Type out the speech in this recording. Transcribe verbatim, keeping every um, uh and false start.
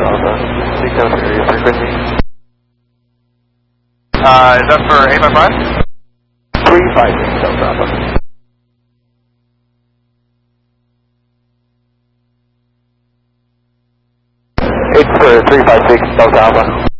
Alpha. Speak out area frequency. Uh, is that for eight five five? three five six Delta Alpha. It's for three five six Delta Alpha.